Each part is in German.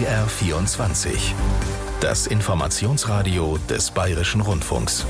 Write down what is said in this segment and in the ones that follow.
BR24. Das Informationsradio des Bayerischen Rundfunks.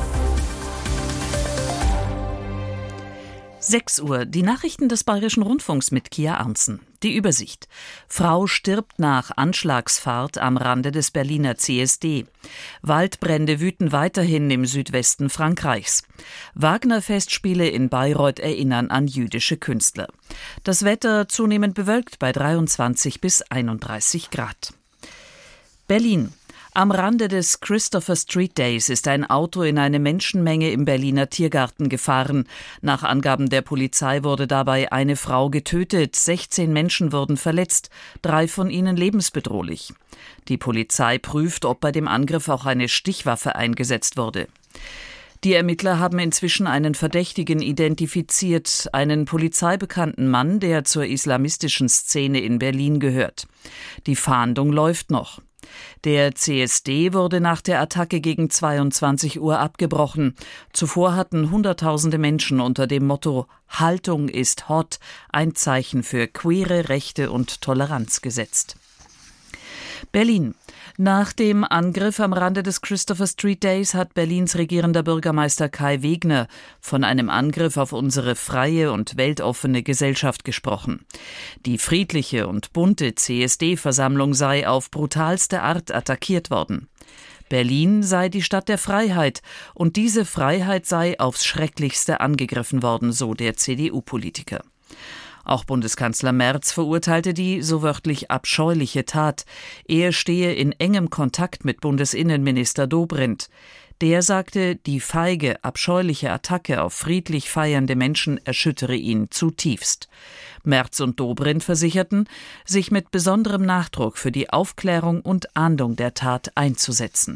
6 Uhr, die Nachrichten des Bayerischen Rundfunks mit Kia Arntzen. Die Übersicht. Frau stirbt nach Anschlagsfahrt am Rande des Berliner CSD. Waldbrände wüten weiterhin im Südwesten Frankreichs. Wagner-Festspiele in Bayreuth erinnern an jüdische Künstler. Das Wetter zunehmend bewölkt bei 23 bis 31 Grad. Berlin. Am Rande des Christopher Street Days ist ein Auto in eine Menschenmenge im Berliner Tiergarten gefahren. Nach Angaben der Polizei wurde dabei eine Frau getötet, 16 Menschen wurden verletzt, 3 von ihnen lebensbedrohlich. Die Polizei prüft, ob bei dem Angriff auch eine Stichwaffe eingesetzt wurde. Die Ermittler haben inzwischen einen Verdächtigen identifiziert, einen polizeibekannten Mann, der zur islamistischen Szene in Berlin gehört. Die Fahndung läuft noch. Der CSD wurde nach der Attacke gegen 22 Uhr abgebrochen. Zuvor hatten Hunderttausende Menschen unter dem Motto »Haltung ist hot« ein Zeichen für queere Rechte und Toleranz gesetzt. Berlin. Nach dem Angriff am Rande des Christopher Street Days hat Berlins regierender Bürgermeister Kai Wegner von einem Angriff auf unsere freie und weltoffene Gesellschaft gesprochen. Die friedliche und bunte CSD-Versammlung sei auf brutalste Art attackiert worden. Berlin sei die Stadt der Freiheit und diese Freiheit sei aufs Schrecklichste angegriffen worden, so der CDU-Politiker. Auch Bundeskanzler Merz verurteilte die, so wörtlich, abscheuliche Tat. Er stehe in engem Kontakt mit Bundesinnenminister Dobrindt. Der sagte, die feige, abscheuliche Attacke auf friedlich feiernde Menschen erschüttere ihn zutiefst. Merz und Dobrindt versicherten, sich mit besonderem Nachdruck für die Aufklärung und Ahndung der Tat einzusetzen.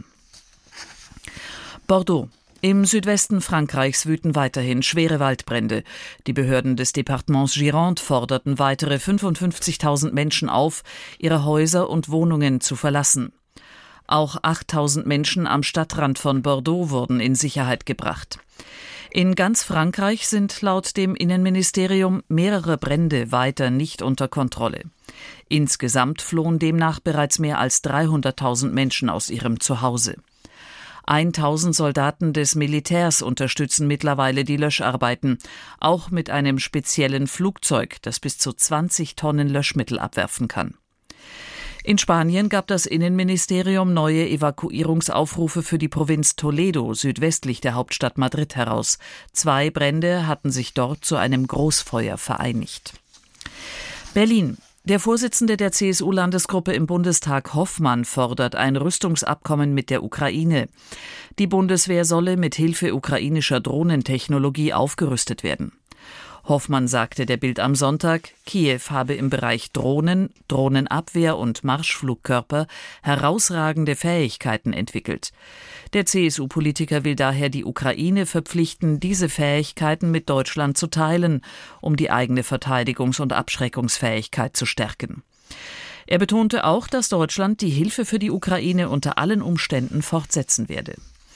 Bordeaux. Im Südwesten Frankreichs wüten weiterhin schwere Waldbrände. Die Behörden des Departements Gironde forderten weitere 55.000 Menschen auf, ihre Häuser und Wohnungen zu verlassen. Auch 8.000 Menschen am Stadtrand von Bordeaux wurden in Sicherheit gebracht. In ganz Frankreich sind laut dem Innenministerium mehrere Brände weiter nicht unter Kontrolle. Insgesamt flohen demnach bereits mehr als 300.000 Menschen aus ihrem Zuhause. 1.000 Soldaten des Militärs unterstützen mittlerweile die Löscharbeiten, auch mit einem speziellen Flugzeug, das bis zu 20 Tonnen Löschmittel abwerfen kann. In Spanien gab das Innenministerium neue Evakuierungsaufrufe für die Provinz Toledo, südwestlich der Hauptstadt Madrid, heraus. 2 Brände hatten sich dort zu einem Großfeuer vereinigt. Berlin. Der Vorsitzende der CSU-Landesgruppe im Bundestag, Hoffmann, fordert ein Rüstungsabkommen mit der Ukraine. Die Bundeswehr solle mit Hilfe ukrainischer Drohnentechnologie aufgerüstet werden. Hoffmann sagte der Bild am Sonntag, Kiew habe im Bereich Drohnen, Drohnenabwehr und Marschflugkörper herausragende Fähigkeiten entwickelt. Der CSU-Politiker will daher die Ukraine verpflichten, diese Fähigkeiten mit Deutschland zu teilen, um die eigene Verteidigungs- und Abschreckungsfähigkeit zu stärken. Er betonte auch, dass Deutschland die Hilfe für die Ukraine unter allen Umständen fortsetzen werde.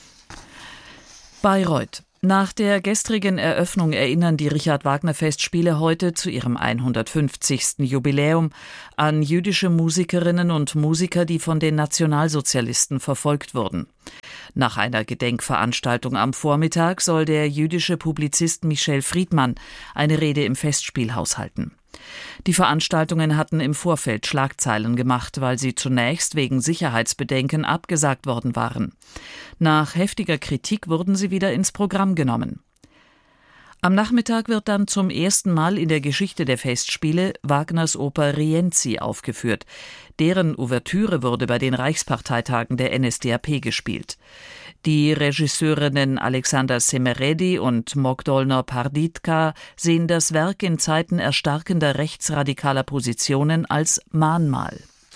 Bayreuth. Nach der gestrigen Eröffnung erinnern die Richard-Wagner-Festspiele heute zu ihrem 150. Jubiläum an jüdische Musikerinnen und Musiker, die von den Nationalsozialisten verfolgt wurden. Nach einer Gedenkveranstaltung am Vormittag soll der jüdische Publizist Michel Friedmann eine Rede im Festspielhaus halten. Die Veranstaltungen hatten im Vorfeld Schlagzeilen gemacht, weil sie zunächst wegen Sicherheitsbedenken abgesagt worden waren. Nach heftiger Kritik wurden sie wieder ins Programm genommen. Am Nachmittag wird dann zum ersten Mal in der Geschichte der Festspiele Wagners Oper Rienzi aufgeführt. Deren Ouvertüre wurde bei den Reichsparteitagen der NSDAP gespielt. Die Regisseurinnen Alexander Semeredi und Mogdolner Parditka sehen das Werk in Zeiten erstarkender rechtsradikaler Positionen als Mahnmal.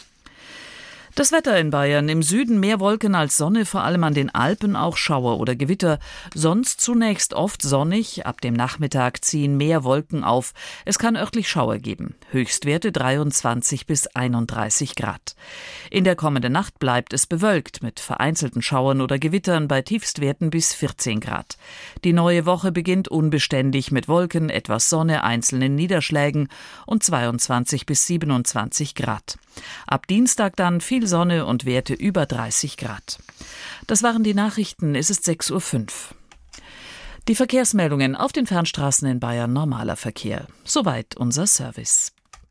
Das Wetter in Bayern: im Süden mehr Wolken als Sonne, vor allem an den Alpen auch Schauer oder Gewitter. Sonst zunächst oft sonnig, ab dem Nachmittag ziehen mehr Wolken auf. Es kann örtlich Schauer geben. Höchstwerte 23 bis 31 Grad. In der kommenden Nacht bleibt es bewölkt mit vereinzelten Schauern oder Gewittern bei Tiefstwerten bis 14 Grad. Die neue Woche beginnt unbeständig mit Wolken, etwas Sonne, einzelnen Niederschlägen und 22 bis 27 Grad. Ab Dienstag dann viel Sonne und Werte über 30 Grad. Das waren die Nachrichten, es ist 6:05 Uhr. Die Verkehrsmeldungen auf den Fernstraßen in Bayern, normaler Verkehr. Soweit unser Service.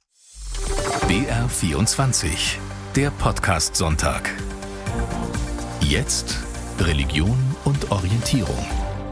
BR24, der Podcast-Sonntag. Jetzt Religion und Orientierung.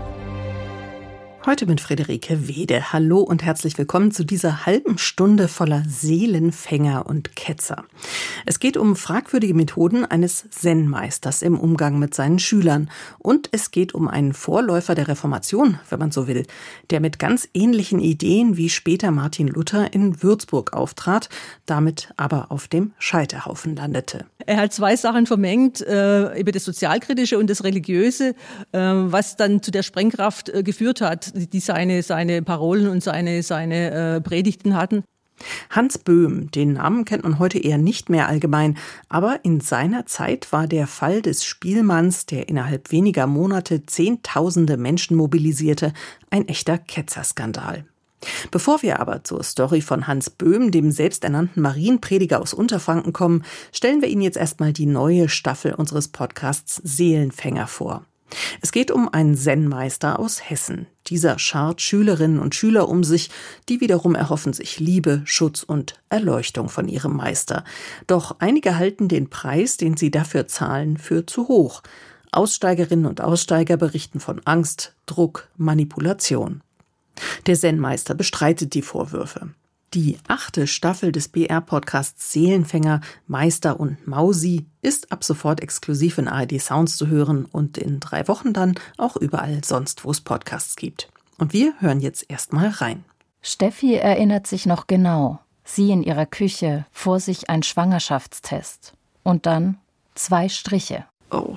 Heute mit Friederike Wede. Hallo und herzlich willkommen zu dieser halben Stunde voller Seelenfänger und Ketzer. Es geht um fragwürdige Methoden eines Zen-Meisters im Umgang mit seinen Schülern. Und es geht um einen Vorläufer der Reformation, wenn man so will, der mit ganz ähnlichen Ideen wie später Martin Luther in Würzburg auftrat, damit aber auf dem Scheiterhaufen landete. Er hat zwei Sachen vermengt, über das Sozialkritische und das Religiöse, was dann zu der Sprengkraft geführt hat, die seine Parolen und seine Predigten hatten. Hans Böhm, den Namen kennt man heute eher nicht mehr allgemein, aber in seiner Zeit war der Fall des Spielmanns, der innerhalb weniger Monate Zehntausende Menschen mobilisierte, ein echter Ketzerskandal. Bevor wir aber zur Story von Hans Böhm, dem selbsternannten Marienprediger aus Unterfranken, kommen, stellen wir Ihnen jetzt erstmal die neue Staffel unseres Podcasts Seelenfänger vor. Es geht um einen Zen-Meister aus Hessen. Dieser schart Schülerinnen und Schüler um sich, die wiederum erhoffen sich Liebe, Schutz und Erleuchtung von ihrem Meister. Doch einige halten den Preis, den sie dafür zahlen, für zu hoch. Aussteigerinnen und Aussteiger berichten von Angst, Druck, Manipulation. Der Zen-Meister bestreitet die Vorwürfe. Die 8. Staffel des BR-Podcasts Seelenfänger, Meister und Mausi ist ab sofort exklusiv in ARD Sounds zu hören und in 3 Wochen dann auch überall sonst, wo es Podcasts gibt. Und wir hören jetzt erstmal rein. Steffi erinnert sich noch genau. Sie in ihrer Küche, vor sich ein Schwangerschaftstest. Und dann 2 Striche. Oh,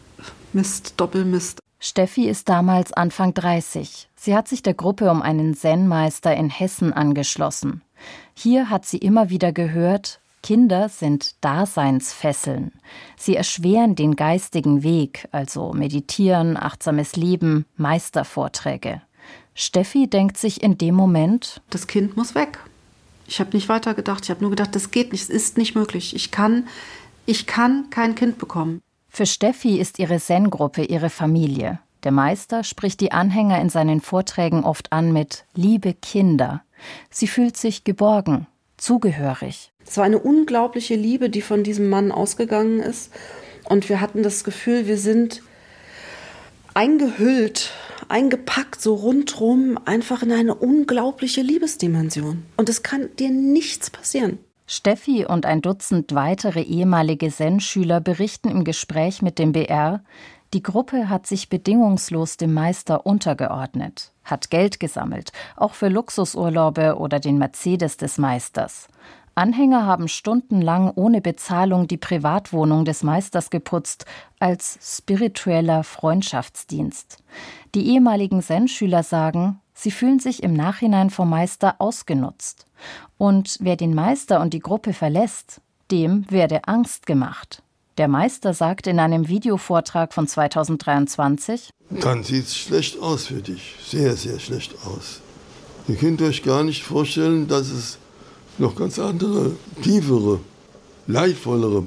Mist, Doppelmist. Steffi ist damals Anfang 30. Sie hat sich der Gruppe um einen Zen-Meister in Hessen angeschlossen. Hier hat sie immer wieder gehört, Kinder sind Daseinsfesseln. Sie erschweren den geistigen Weg, also Meditieren, achtsames Leben, Meistervorträge. Steffi denkt sich in dem Moment: Das Kind muss weg. Ich habe nicht weiter gedacht. Ich habe nur gedacht, das geht nicht, es ist nicht möglich. Ich kann kein Kind bekommen. Für Steffi ist ihre Zen-Gruppe ihre Familie. Der Meister spricht die Anhänger in seinen Vorträgen oft an mit »liebe Kinder«. Sie fühlt sich geborgen, zugehörig. Es war eine unglaubliche Liebe, die von diesem Mann ausgegangen ist. Und wir hatten das Gefühl, wir sind eingehüllt, eingepackt, so rundrum, einfach in eine unglaubliche Liebesdimension. Und es kann dir nichts passieren. Steffi und ein Dutzend weitere ehemalige Zen-Schüler berichten im Gespräch mit dem BR, die Gruppe hat sich bedingungslos dem Meister untergeordnet, hat Geld gesammelt, auch für Luxusurlaube oder den Mercedes des Meisters. Anhänger haben stundenlang ohne Bezahlung die Privatwohnung des Meisters geputzt, als spiritueller Freundschaftsdienst. Die ehemaligen Zen-Schüler sagen, sie fühlen sich im Nachhinein vom Meister ausgenutzt. Und wer den Meister und die Gruppe verlässt, dem werde Angst gemacht. Der Meister sagt in einem Videovortrag von 2023: Dann sieht es schlecht aus für dich, sehr, sehr schlecht aus. Ihr könnt euch gar nicht vorstellen, dass es noch ganz andere, tiefere, leidvollere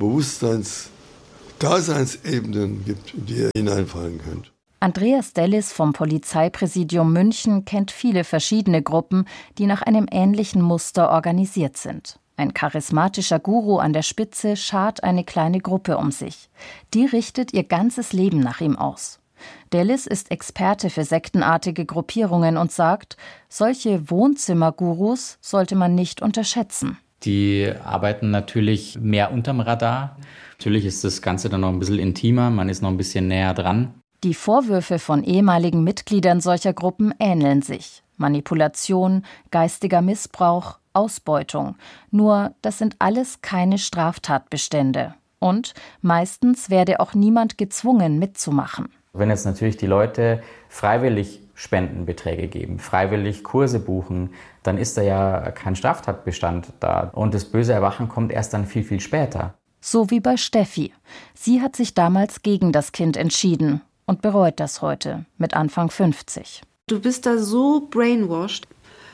Daseinsebenen gibt, in die ihr hineinfallen könnt. Andreas Dellis vom Polizeipräsidium München kennt viele verschiedene Gruppen, die nach einem ähnlichen Muster organisiert sind. Ein charismatischer Guru an der Spitze schart eine kleine Gruppe um sich. Die richtet ihr ganzes Leben nach ihm aus. Dellis ist Experte für sektenartige Gruppierungen und sagt, solche Wohnzimmergurus sollte man nicht unterschätzen. Die arbeiten natürlich mehr unterm Radar. Natürlich ist das Ganze dann noch ein bisschen intimer, man ist noch ein bisschen näher dran. Die Vorwürfe von ehemaligen Mitgliedern solcher Gruppen ähneln sich. Manipulation, geistiger Missbrauch, Ausbeutung. Nur, das sind alles keine Straftatbestände. Und meistens werde auch niemand gezwungen, mitzumachen. Wenn jetzt natürlich die Leute freiwillig Spendenbeträge geben, freiwillig Kurse buchen, dann ist da ja kein Straftatbestand da. Und das böse Erwachen kommt erst dann viel, viel später. So wie bei Steffi. Sie hat sich damals gegen das Kind entschieden und bereut das heute, mit Anfang 50. Du bist da so brainwashed.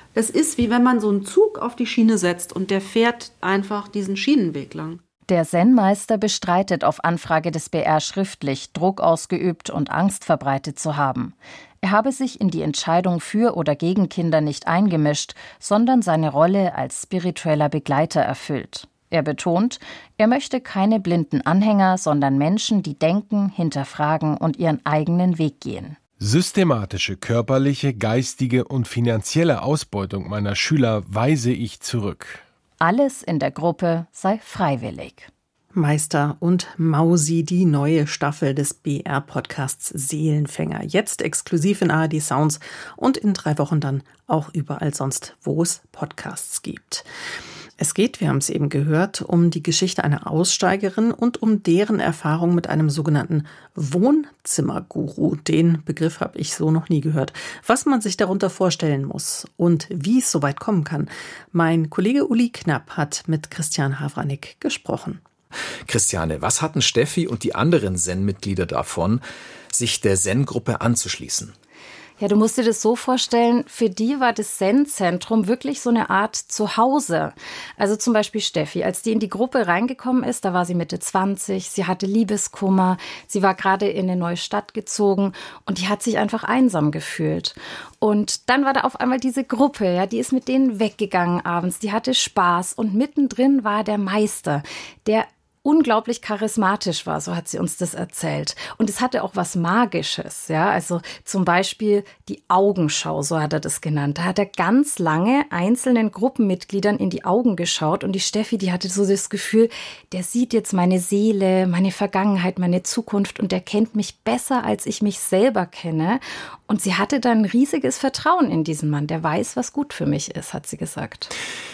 Es ist wie wenn man so einen Zug auf die Schiene setzt und der fährt einfach diesen Schienenweg lang. Der Zen-Meister bestreitet auf Anfrage des BR schriftlich, Druck ausgeübt und Angst verbreitet zu haben. Er habe sich in die Entscheidung für oder gegen Kinder nicht eingemischt, sondern seine Rolle als spiritueller Begleiter erfüllt. Er betont, er möchte keine blinden Anhänger, sondern Menschen, die denken, hinterfragen und ihren eigenen Weg gehen. Systematische körperliche, geistige und finanzielle Ausbeutung meiner Schüler weise ich zurück. Alles in der Gruppe sei freiwillig. Meister und Mausi, die neue Staffel des BR-Podcasts Seelenfänger. Jetzt exklusiv in ARD Sounds und in 3 Wochen dann auch überall sonst, wo es Podcasts gibt. Es geht, wir haben es eben gehört, um die Geschichte einer Aussteigerin und um deren Erfahrung mit einem sogenannten Wohnzimmerguru. Den Begriff habe ich so noch nie gehört. Was man sich darunter vorstellen muss und wie es so weit kommen kann. Mein Kollege Uli Knapp hat mit Christian Havranek gesprochen. Christiane, was hatten Steffi und die anderen Zen-Mitglieder davon, sich der Zen-Gruppe anzuschließen? Ja, du musst dir das so vorstellen, für die war das Zen-Zentrum wirklich so eine Art Zuhause. Also zum Beispiel Steffi, als die in die Gruppe reingekommen ist, da war sie Mitte 20, sie hatte Liebeskummer, sie war gerade in eine neue Stadt gezogen und die hat sich einfach einsam gefühlt. Und dann war da auf einmal diese Gruppe, ja, die ist mit denen weggegangen abends, die hatte Spaß und mittendrin war der Meister, der unglaublich charismatisch war, so hat sie uns das erzählt. Und es hatte auch was Magisches, ja, also zum Beispiel die Augenschau, so hat er das genannt. Da hat er ganz lange einzelnen Gruppenmitgliedern in die Augen geschaut und die Steffi, die hatte so das Gefühl, der sieht jetzt meine Seele, meine Vergangenheit, meine Zukunft und der kennt mich besser, als ich mich selber kenne. Und sie hatte dann ein riesiges Vertrauen in diesen Mann, der weiß, was gut für mich ist, hat sie gesagt.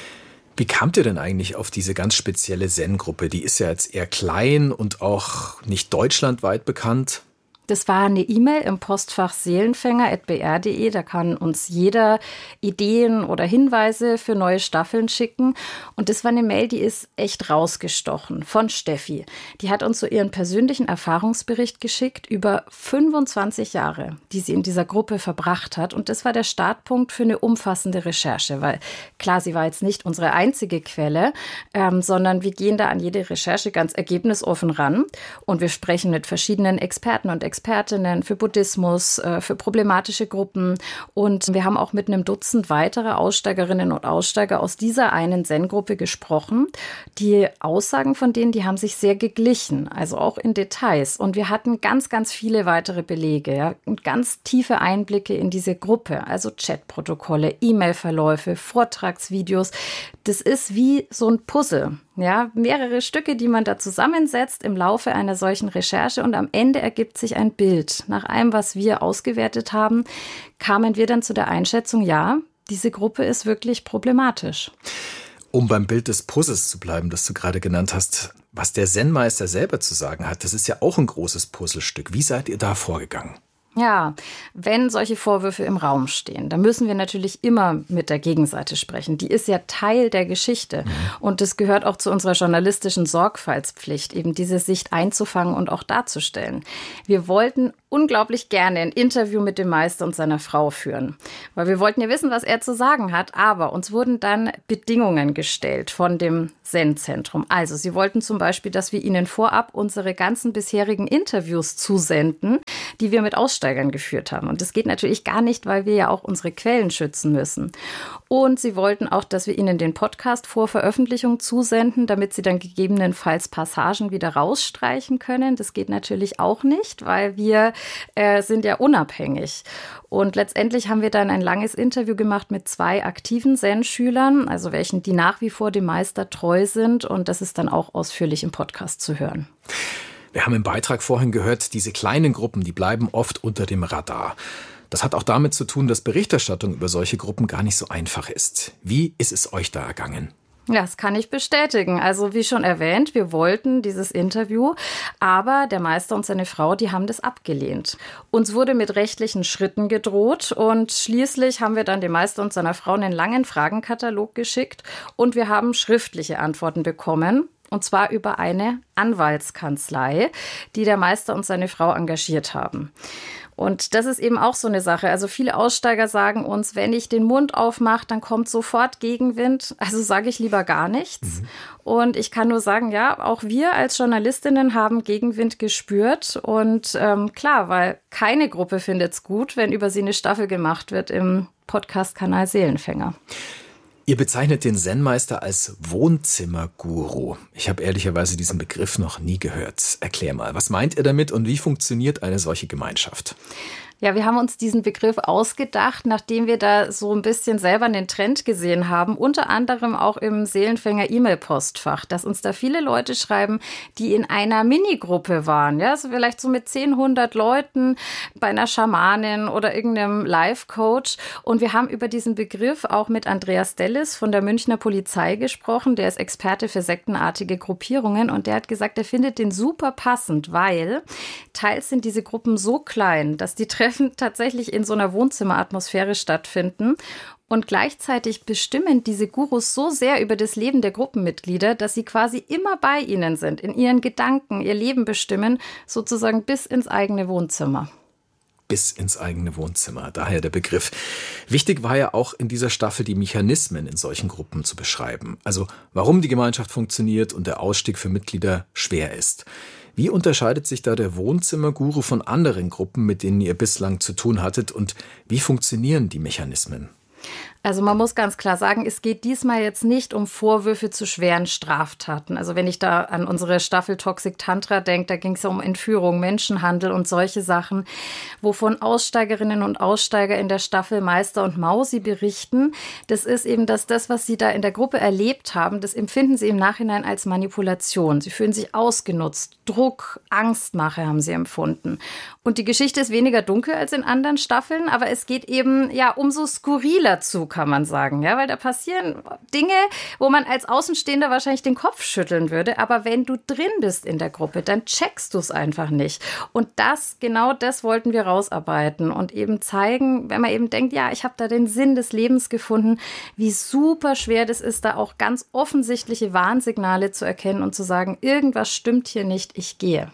Wie kamt ihr denn eigentlich auf diese ganz spezielle Zen-Gruppe? Die ist ja jetzt eher klein und auch nicht deutschlandweit bekannt. Das war eine E-Mail im Postfach seelenfänger@br.de. Da kann uns jeder Ideen oder Hinweise für neue Staffeln schicken. Und das war eine Mail, die ist echt rausgestochen von Steffi. Die hat uns so ihren persönlichen Erfahrungsbericht geschickt über 25 Jahre, die sie in dieser Gruppe verbracht hat. Und das war der Startpunkt für eine umfassende Recherche. Weil klar, sie war jetzt nicht unsere einzige Quelle, sondern wir gehen da an jede Recherche ganz ergebnisoffen ran. Und wir sprechen mit verschiedenen Experten und Expertinnen für Buddhismus, für problematische Gruppen. Und wir haben auch mit einem Dutzend weiterer Aussteigerinnen und Aussteiger aus dieser einen Zen-Gruppe gesprochen. Die Aussagen von denen, die haben sich sehr geglichen, also auch in Details. Und wir hatten ganz, ganz viele weitere Belege, ja, und ganz tiefe Einblicke in diese Gruppe, also Chatprotokolle, E-Mail-Verläufe, Vortragsvideos. Das ist wie so ein Puzzle. Ja, mehrere Stücke, die man da zusammensetzt im Laufe einer solchen Recherche und am Ende ergibt sich ein Bild. Nach allem, was wir ausgewertet haben, kamen wir dann zu der Einschätzung, ja, diese Gruppe ist wirklich problematisch. Um beim Bild des Puzzles zu bleiben, das du gerade genannt hast, was der Zen-Meister selber zu sagen hat, das ist ja auch ein großes Puzzlestück. Wie seid ihr da vorgegangen? Ja, wenn solche Vorwürfe im Raum stehen, dann müssen wir natürlich immer mit der Gegenseite sprechen. Die ist ja Teil der Geschichte. Und das gehört auch zu unserer journalistischen Sorgfaltspflicht, eben diese Sicht einzufangen und auch darzustellen. Wir wollten unglaublich gerne ein Interview mit dem Meister und seiner Frau führen, weil wir wollten ja wissen, was er zu sagen hat. Aber uns wurden dann Bedingungen gestellt von dem Zen-Zentrum. Also sie wollten zum Beispiel, dass wir ihnen vorab unsere ganzen bisherigen Interviews zusenden, die wir mit Aussteigern geführt haben. Und das geht natürlich gar nicht, weil wir ja auch unsere Quellen schützen müssen. Und sie wollten auch, dass wir ihnen den Podcast vor Veröffentlichung zusenden, damit sie dann gegebenenfalls Passagen wieder rausstreichen können. Das geht natürlich auch nicht, weil wir sind ja unabhängig. Und letztendlich haben wir dann ein langes Interview gemacht mit 2 aktiven Zen-Schülern, also welchen, die nach wie vor dem Meister treu sind. Und das ist dann auch ausführlich im Podcast zu hören. Wir haben im Beitrag vorhin gehört, diese kleinen Gruppen, die bleiben oft unter dem Radar. Das hat auch damit zu tun, dass Berichterstattung über solche Gruppen gar nicht so einfach ist. Wie ist es euch da ergangen? Ja, das kann ich bestätigen. Also wie schon erwähnt, wir wollten dieses Interview, aber der Meister und seine Frau, die haben das abgelehnt. Uns wurde mit rechtlichen Schritten gedroht und schließlich haben wir dann dem Meister und seiner Frau einen langen Fragenkatalog geschickt und wir haben schriftliche Antworten bekommen. Und zwar über eine Anwaltskanzlei, die der Meister und seine Frau engagiert haben. Und das ist eben auch so eine Sache. Also viele Aussteiger sagen uns, wenn ich den Mund aufmache, dann kommt sofort Gegenwind. Also sage ich lieber gar nichts. Und ich kann nur sagen, ja, auch wir als Journalistinnen haben Gegenwind gespürt. Und klar, weil keine Gruppe findet es gut, wenn über sie eine Staffel gemacht wird im Podcast-Kanal Seelenfänger. Ihr bezeichnet den Zen-Meister als Wohnzimmerguru. Ich habe ehrlicherweise diesen Begriff noch nie gehört. Erklär mal, was meint ihr damit und wie funktioniert eine solche Gemeinschaft? Ja, wir haben uns diesen Begriff ausgedacht, nachdem wir da so ein bisschen selber einen Trend gesehen haben, unter anderem auch im Seelenfänger E-Mail-Postfach, dass uns da viele Leute schreiben, die in einer Minigruppe waren, ja, also vielleicht so mit 10, 100 Leuten bei einer Schamanin oder irgendeinem Life-Coach. Und wir haben über diesen Begriff auch mit Andreas Dellis von der Münchner Polizei gesprochen, der ist Experte für sektenartige Gruppierungen und der hat gesagt, er findet den super passend, weil teils sind diese Gruppen so klein, dass die Treffen tatsächlich in so einer Wohnzimmeratmosphäre stattfinden. Und gleichzeitig bestimmen diese Gurus so sehr über das Leben der Gruppenmitglieder, dass sie quasi immer bei ihnen sind, in ihren Gedanken, ihr Leben bestimmen, sozusagen bis ins eigene Wohnzimmer. Bis ins eigene Wohnzimmer, daher der Begriff. Wichtig war ja auch in dieser Staffel die Mechanismen in solchen Gruppen zu beschreiben. Also warum die Gemeinschaft funktioniert und der Ausstieg für Mitglieder schwer ist. Wie unterscheidet sich da der Wohnzimmerguru von anderen Gruppen, mit denen ihr bislang zu tun hattet, und wie funktionieren die Mechanismen? Also man muss ganz klar sagen, es geht diesmal jetzt nicht um Vorwürfe zu schweren Straftaten. Also wenn ich da an unsere Staffel Toxic Tantra denke, da ging es ja um Entführung, Menschenhandel und solche Sachen, wovon Aussteigerinnen und Aussteiger in der Staffel Meister und Mausi berichten. Das ist eben, dass das, was sie da in der Gruppe erlebt haben, das empfinden sie im Nachhinein als Manipulation. Sie fühlen sich ausgenutzt, Druck, Angstmache haben sie empfunden. Und die Geschichte ist weniger dunkel als in anderen Staffeln, aber es geht eben ja umso skurriler zu, kann man sagen, ja, weil da passieren Dinge, wo man als Außenstehender wahrscheinlich den Kopf schütteln würde, aber wenn du drin bist in der Gruppe, dann checkst du es einfach nicht. Und genau das wollten wir rausarbeiten und eben zeigen, wenn man eben denkt, ja, ich habe da den Sinn des Lebens gefunden, wie super schwer das ist, da auch ganz offensichtliche Warnsignale zu erkennen und zu sagen, irgendwas stimmt hier nicht, ich gehe.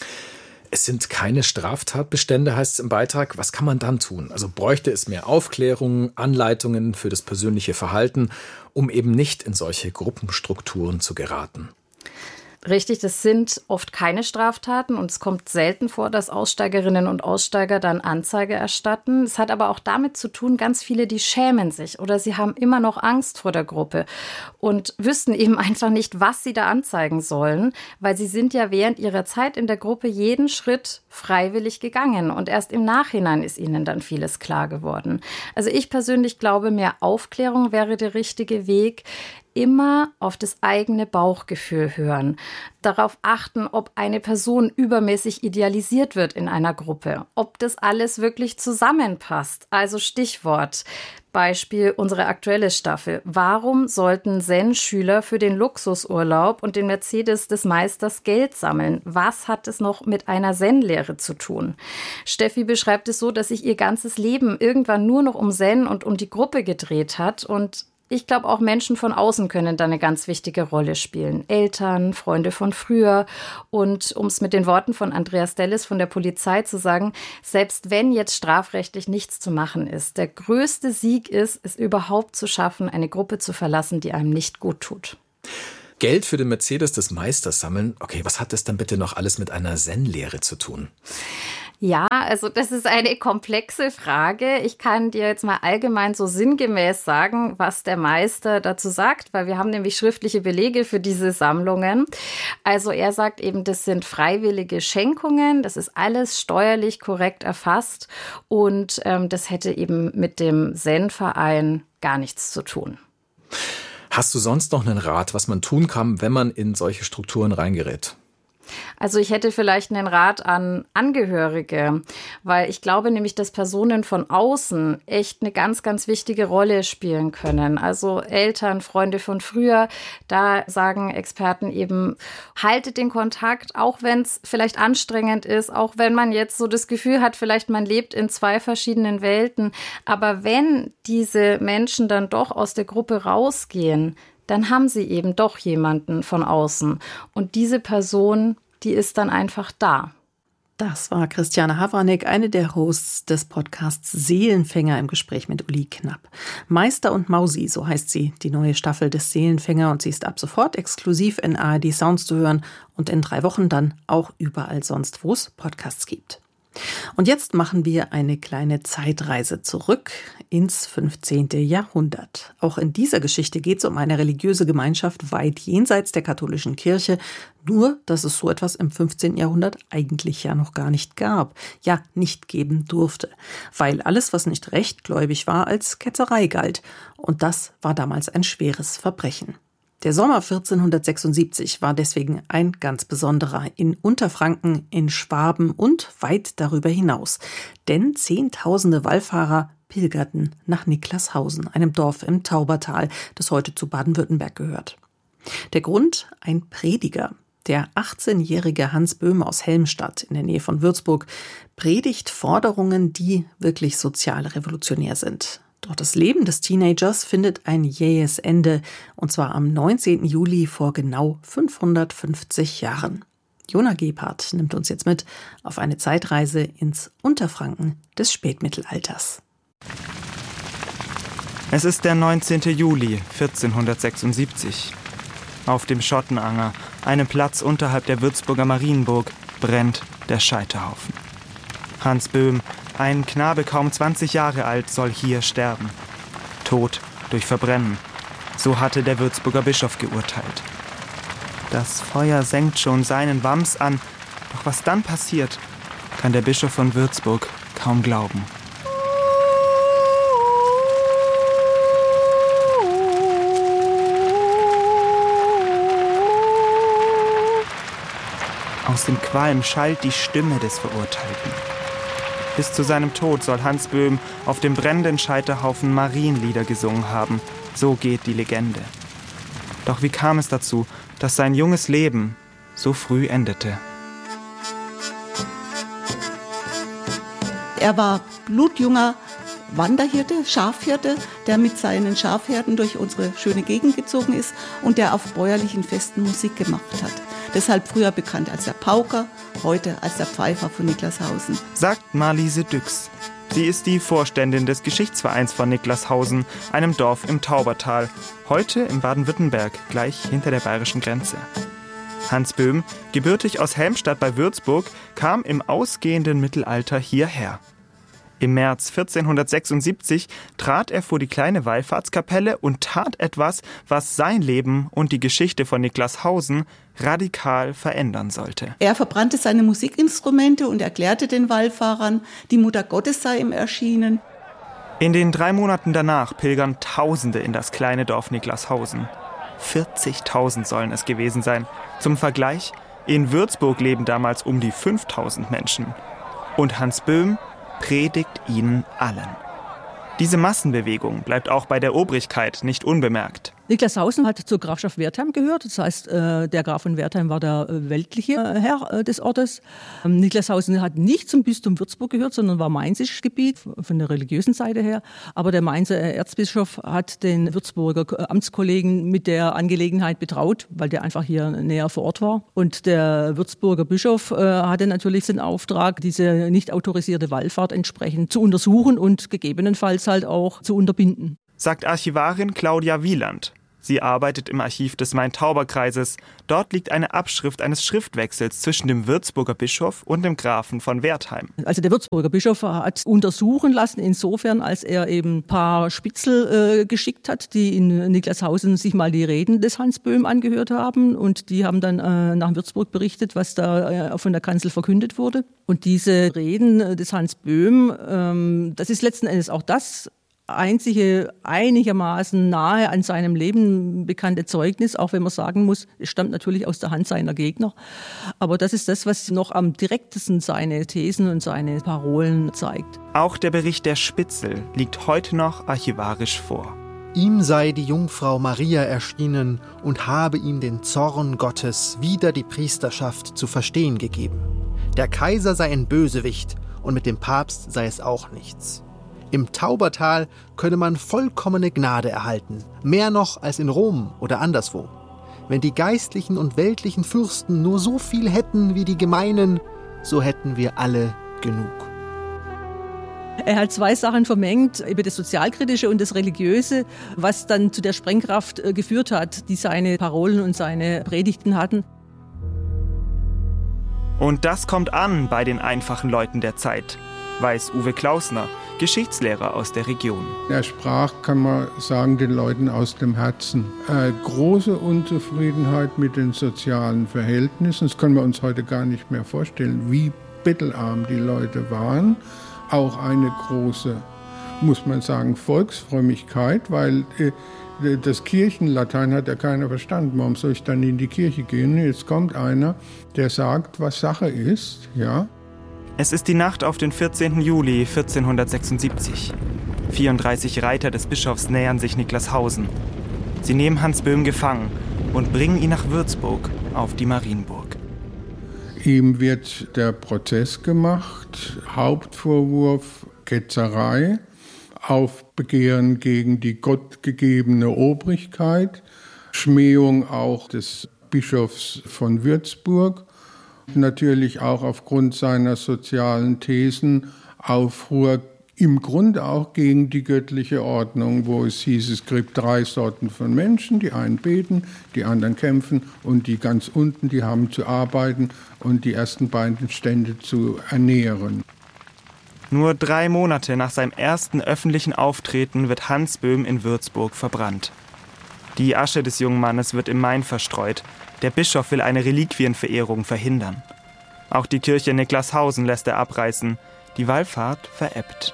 Es sind keine Straftatbestände, heißt es im Beitrag. Was kann man dann tun? Also bräuchte es mehr Aufklärung, Anleitungen für das persönliche Verhalten, um eben nicht in solche Gruppenstrukturen zu geraten? Richtig, das sind oft keine Straftaten und es kommt selten vor, dass Aussteigerinnen und Aussteiger dann Anzeige erstatten. Es hat aber auch damit zu tun, ganz viele, die schämen sich oder sie haben immer noch Angst vor der Gruppe und wüssten eben einfach nicht, was sie da anzeigen sollen, weil sie sind ja während ihrer Zeit in der Gruppe jeden Schritt freiwillig gegangen und erst im Nachhinein ist ihnen dann vieles klar geworden. Also ich persönlich glaube, mehr Aufklärung wäre der richtige Weg. Immer auf das eigene Bauchgefühl hören, darauf achten, ob eine Person übermäßig idealisiert wird in einer Gruppe, ob das alles wirklich zusammenpasst. Also Stichwort, Beispiel unsere aktuelle Staffel. Warum sollten Zen-Schüler für den Luxusurlaub und den Mercedes des Meisters Geld sammeln? Was hat es noch mit einer Zen-Lehre zu tun? Steffi beschreibt es so, dass sich ihr ganzes Leben irgendwann nur noch um Zen und um die Gruppe gedreht hat und ich glaube, auch Menschen von außen können da eine ganz wichtige Rolle spielen. Eltern, Freunde von früher. Und um es mit den Worten von Andreas Dellis von der Polizei zu sagen, selbst wenn jetzt strafrechtlich nichts zu machen ist, der größte Sieg ist, es überhaupt zu schaffen, eine Gruppe zu verlassen, die einem nicht gut tut. Geld für den Mercedes des Meisters sammeln. Okay, was hat das dann bitte noch alles mit einer Zen-Lehre zu tun? Ja, also das ist eine komplexe Frage. Ich kann dir jetzt mal allgemein so sinngemäß sagen, was der Meister dazu sagt, weil wir haben nämlich schriftliche Belege für diese Sammlungen. Also er sagt eben, das sind freiwillige Schenkungen, das ist alles steuerlich korrekt erfasst und das hätte eben mit dem Zen-Verein gar nichts zu tun. Hast du sonst noch einen Rat, was man tun kann, wenn man in solche Strukturen reingerät? Also ich hätte vielleicht einen Rat an Angehörige, weil ich glaube nämlich, dass Personen von außen echt eine ganz, ganz wichtige Rolle spielen können. Also Eltern, Freunde von früher, da sagen Experten eben, haltet den Kontakt, auch wenn es vielleicht anstrengend ist, auch wenn man jetzt so das Gefühl hat, vielleicht man lebt in zwei verschiedenen Welten. Aber wenn diese Menschen dann doch aus der Gruppe rausgehen, dann haben sie eben doch jemanden von außen. Und diese Person, die ist dann einfach da. Das war Christiane Havranek, eine der Hosts des Podcasts Seelenfänger im Gespräch mit Uli Knapp. Meister und Mausi, so heißt sie, die neue Staffel des Seelenfänger, und sie ist ab sofort exklusiv in ARD Sounds zu hören und in 3 Wochen dann auch überall sonst, wo es Podcasts gibt. Und jetzt machen wir eine kleine Zeitreise zurück ins 15. Jahrhundert. Auch in dieser Geschichte geht es um eine religiöse Gemeinschaft weit jenseits der katholischen Kirche, nur dass es so etwas im 15. Jahrhundert eigentlich ja noch gar nicht gab, ja nicht geben durfte, weil alles, was nicht rechtgläubig war, als Ketzerei galt. Und das war damals ein schweres Verbrechen. Der Sommer 1476 war deswegen ein ganz besonderer in Unterfranken, in Schwaben und weit darüber hinaus. Denn Zehntausende Wallfahrer pilgerten nach Niklashausen, einem Dorf im Taubertal, das heute zu Baden-Württemberg gehört. Der Grund? Ein Prediger. Der 18-jährige Hans Böhm aus Helmstadt in der Nähe von Würzburg predigt Forderungen, die wirklich sozialrevolutionär sind. Doch das Leben des Teenagers findet ein jähes Ende, und zwar am 19. Juli vor genau 550 Jahren. Jona Gebhardt nimmt uns jetzt mit auf eine Zeitreise ins Unterfranken des Spätmittelalters. Es ist der 19. Juli 1476. Auf dem Schottenanger, einem Platz unterhalb der Würzburger Marienburg, brennt der Scheiterhaufen. Hans Böhm, ein Knabe kaum 20 Jahre alt, soll hier sterben. Tod durch Verbrennen. So hatte der Würzburger Bischof geurteilt. Das Feuer senkt schon seinen Wams an. Doch was dann passiert, kann der Bischof von Würzburg kaum glauben. Aus dem Qualm schallt die Stimme des Verurteilten. Bis zu seinem Tod soll Hans Böhm auf dem brennenden Scheiterhaufen Marienlieder gesungen haben. So geht die Legende. Doch wie kam es dazu, dass sein junges Leben so früh endete? Er war blutjunger Wanderhirte, Schafhirte, der mit seinen Schafherden durch unsere schöne Gegend gezogen ist und der auf bäuerlichen Festen Musik gemacht hat. Deshalb früher bekannt als der Pauker, heute als der Pfeifer von Niklashausen. Sagt Marliese Düx. Sie ist die Vorständin des Geschichtsvereins von Niklashausen, einem Dorf im Taubertal, heute in Baden-Württemberg, gleich hinter der bayerischen Grenze. Hans Böhm, gebürtig aus Helmstadt bei Würzburg, kam im ausgehenden Mittelalter hierher. Im März 1476 trat er vor die kleine Wallfahrtskapelle und tat etwas, was sein Leben und die Geschichte von Niklashausen radikal verändern sollte. Er verbrannte seine Musikinstrumente und erklärte den Wallfahrern, die Mutter Gottes sei ihm erschienen. In den 3 Monaten danach pilgern Tausende in das kleine Dorf Niklashausen. 40.000 sollen es gewesen sein. Zum Vergleich, in Würzburg leben damals um die 5.000 Menschen. Und Hans Böhm predigt ihnen allen. Diese Massenbewegung bleibt auch bei der Obrigkeit nicht unbemerkt. Niklashausen hat zur Grafschaft Wertheim gehört. Das heißt, der Graf von Wertheim war der weltliche Herr des Ortes. Niklashausen hat nicht zum Bistum Würzburg gehört, sondern war mainzisches Gebiet von der religiösen Seite her. Aber der Mainzer Erzbischof hat den Würzburger Amtskollegen mit der Angelegenheit betraut, weil der einfach hier näher vor Ort war. Und der Würzburger Bischof hatte natürlich den Auftrag, diese nicht autorisierte Wallfahrt entsprechend zu untersuchen und gegebenenfalls halt auch zu unterbinden. Sagt Archivarin Claudia Wieland. Sie arbeitet im Archiv des Main-Tauber-Kreises. Dort liegt eine Abschrift eines Schriftwechsels zwischen dem Würzburger Bischof und dem Grafen von Wertheim. Also der Würzburger Bischof hat untersuchen lassen, insofern, als er eben ein paar Spitzel geschickt hat, die in Niklashausen sich mal die Reden des Hans Böhm angehört haben. Und die haben dann nach Würzburg berichtet, was da von der Kanzel verkündet wurde. Und diese Reden des Hans Böhm, das ist letzten Endes auch das einzige einigermaßen nahe an seinem Leben bekannte Zeugnis, auch wenn man sagen muss, es stammt natürlich aus der Hand seiner Gegner. Aber das ist das, was noch am direktesten seine Thesen und seine Parolen zeigt. Auch der Bericht der Spitzel liegt heute noch archivarisch vor. Ihm sei die Jungfrau Maria erschienen und habe ihm den Zorn Gottes wider die Priesterschaft zu verstehen gegeben. Der Kaiser sei ein Bösewicht und mit dem Papst sei es auch nichts. Im Taubertal könne man vollkommene Gnade erhalten, mehr noch als in Rom oder anderswo. Wenn die geistlichen und weltlichen Fürsten nur so viel hätten wie die Gemeinen, so hätten wir alle genug. Er hat zwei Sachen vermengt, eben das Sozialkritische und das Religiöse, was dann zu der Sprengkraft geführt hat, die seine Parolen und seine Predigten hatten. Und das kommt an bei den einfachen Leuten der Zeit, weiß Uwe Klausner, Geschichtslehrer aus der Region. Er sprach, kann man sagen, den Leuten aus dem Herzen. Große Unzufriedenheit mit den sozialen Verhältnissen. Das können wir uns heute gar nicht mehr vorstellen, wie bettelarm die Leute waren. Auch eine große, muss man sagen, Volksfrömmigkeit, weil das Kirchenlatein hat ja keiner verstanden. Warum soll ich dann in die Kirche gehen? Jetzt kommt einer, der sagt, was Sache ist, ja. Es ist die Nacht auf den 14. Juli 1476. 34 Reiter des Bischofs nähern sich Niklashausen. Sie nehmen Hans Böhm gefangen und bringen ihn nach Würzburg auf die Marienburg. Ihm wird der Prozess gemacht, Hauptvorwurf Ketzerei, Aufbegehren gegen die gottgegebene Obrigkeit, Schmähung auch des Bischofs von Würzburg, natürlich auch aufgrund seiner sozialen Thesen Aufruhr im Grunde auch gegen die göttliche Ordnung, wo es hieß, es gibt 3 Sorten von Menschen, die einen beten, die anderen kämpfen und die ganz unten, die haben zu arbeiten und die ersten beiden Stände zu ernähren. Nur 3 Monate nach seinem ersten öffentlichen Auftreten wird Hans Böhm in Würzburg verbrannt. Die Asche des jungen Mannes wird im Main verstreut. Der Bischof will eine Reliquienverehrung verhindern. Auch die Kirche Niklashausen lässt er abreißen. Die Wallfahrt verebbt.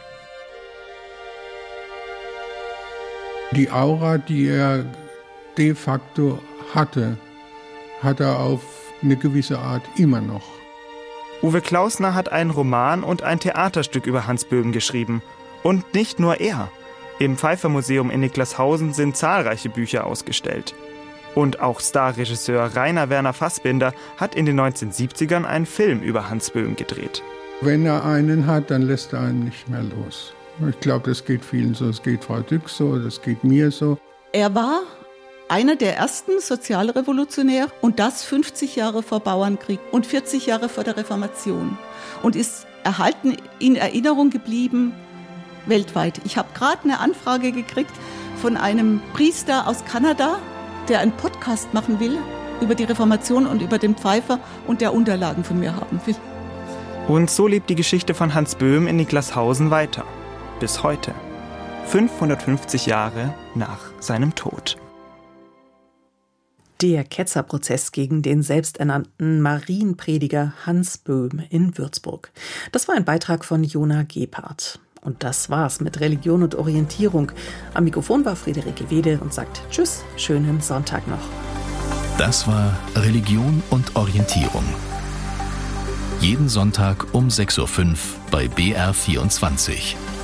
Die Aura, die er de facto hatte, hat er auf eine gewisse Art immer noch. Uwe Klausner hat einen Roman und ein Theaterstück über Hans Böhm geschrieben. Und nicht nur er. Im Pfeiffer-Museum in Niklashausen sind zahlreiche Bücher ausgestellt. Und auch Starregisseur Rainer Werner Fassbinder hat in den 1970ern einen Film über Hans Böhm gedreht. Wenn er einen hat, dann lässt er einen nicht mehr los. Ich glaube, das geht vielen so. Es geht Frau Dück so, das geht mir so. Er war einer der ersten Sozialrevolutionäre und das 50 Jahre vor Bauernkrieg und 40 Jahre vor der Reformation und ist erhalten in Erinnerung geblieben weltweit. Ich habe gerade eine Anfrage gekriegt von einem Priester aus Kanada, der einen Podcast machen will über die Reformation und über den Pfeiffer und der Unterlagen von mir haben will. Und so lebt die Geschichte von Hans Böhm in Niklashausen weiter. Bis heute. 550 Jahre nach seinem Tod. Der Ketzerprozess gegen den selbsternannten Marienprediger Hans Böhm in Würzburg. Das war ein Beitrag von Jona Gebhardt. Und das war's mit Religion und Orientierung. Am Mikrofon war Friederike Wede und sagt Tschüss, schönen Sonntag noch. Das war Religion und Orientierung. Jeden Sonntag um 6:05 Uhr bei BR24.